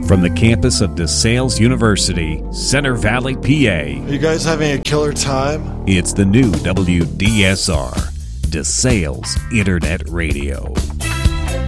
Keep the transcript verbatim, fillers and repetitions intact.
From the campus of DeSales University, Center Valley, P A. Are you guys having a killer time? It's the new W D S R, DeSales Internet Radio.